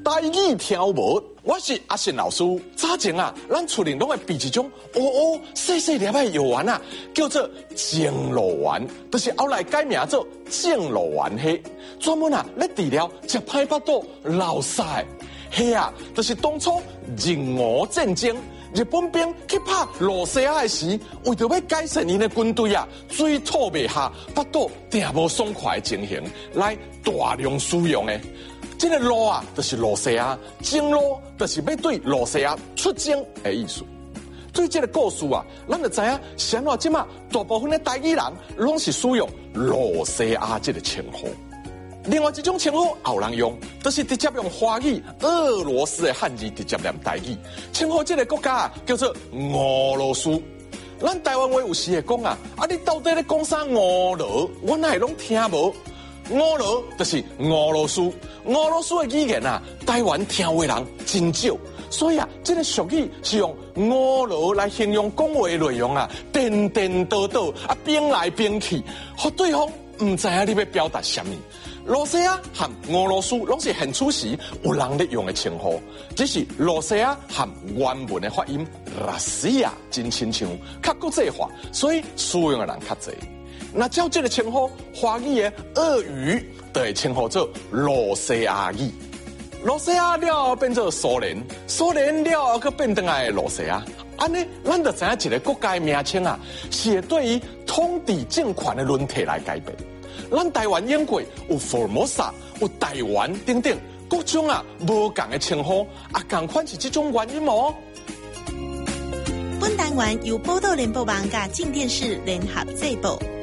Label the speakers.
Speaker 1: 台语听无？我是阿信老师。早前啊，咱厝里拢会备一种细细粒的药丸啊，叫做正露丸，就是后来改名做正露丸嘿，专门啊咧治疗食歹腹肚、落屎。嘿啊，就是当初任我战争。日本兵去拍罗西亚的时，为着要改善因的军队啊，水土未下，腹肚定无爽快的情形，来大量使用的。这个路啊，就是罗西亚；征路就是要对罗西亚出征的意思。对这个故事啊，咱就知影，现在即马大部分的台语人拢是使用罗西亚这个称呼。另外一种称呼也有人用，就是直接用华语、俄罗斯的汉字直接念台语，称呼这个国家叫做俄罗斯。咱台湾话有时会讲啊，你到底咧讲啥俄罗？我哪会拢听无？俄罗就是俄罗斯，俄罗斯的语言啊，台湾听话人真少，所以啊，这个俗语是用俄罗来形容讲话的内容啊，颠颠倒倒啊，变来变去，互对方唔知影你要表达什么。罗西亚和俄罗斯拢是很初时有人咧用的称呼，只是罗西亚和原文的发音拉西亚真亲像，较国际化，所以使用的人较侪。那照这个称呼，华语的俄语就会称呼做罗西亚语。罗西亚了后变做苏联，苏联了后又变回来罗西亚。安尼，咱就知影一个国家的名称啊，是会对于统治政权的轮替来改变。咱台湾用过有 Formosa、有台湾等等各种啊无同的称呼，同款是这种原因哦。
Speaker 2: 本单元由报道联播网甲静电视联合制播。